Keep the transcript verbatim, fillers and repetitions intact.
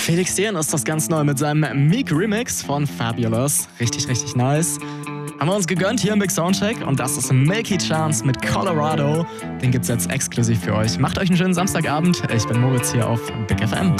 Felix Jähn ist das ganz neu mit seinem Meek Remix von Fabulous. Richtig, richtig nice. Haben wir uns gegönnt hier im Big Soundcheck und das ist Milky Chance mit Colorado. Den gibt's jetzt exklusiv für euch. Macht euch einen schönen Samstagabend. Ich bin Moritz hier auf Big F M.